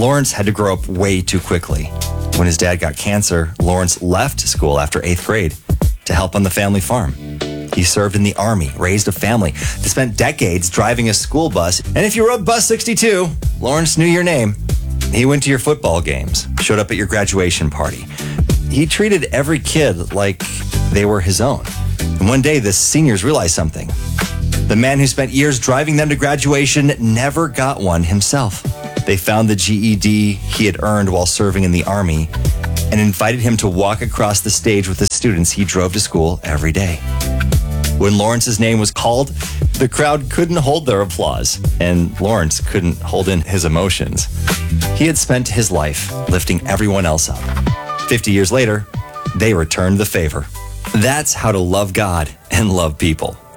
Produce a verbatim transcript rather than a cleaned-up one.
Lawrence had to grow up way too quickly. When his dad got cancer, Lawrence left school after eighth grade to help on the family farm. He served in the Army, raised a family, spent decades driving a school bus. And if you rode Bus sixty-two, Lawrence knew your name. He went to your football games, showed up at your graduation party. He treated every kid like they were his own. And one day, the seniors realized something. The man who spent years driving them to graduation never got one himself. They found the G E D he had earned while serving in the Army and invited him to walk across the stage with the students he drove to school every day. When Lawrence's name was called, the crowd couldn't hold their applause, and Lawrence couldn't hold in his emotions. He had spent his life lifting everyone else up. Fifty years later, they returned the favor. That's how to love God and love people.